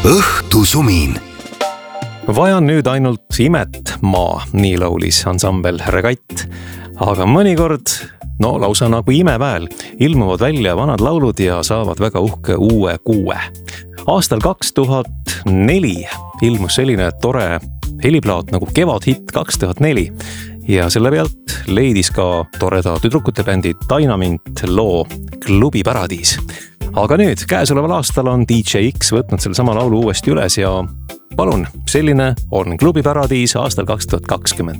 õhtusumin. Vajan nüüd ainult imet maa, nii laulis ansambel Regatt. Aga mõnikord, lausa nagu imeväel, ilmuvad välja vanad laulud ja saavad väga uhke uue kuue. Aastal 2004 ilmus selline tore heliplaat nagu Kevadhitt 2004 ja selle pealt leidis ka toreda tüdrukute bändi Dynamint loo Klubi Paradiis. Aga nüüd, käesoleval aastal on DJ X võtnud selle sama laulu uuesti üles ja palun, selline on Klubi Paradiis aastal 2020.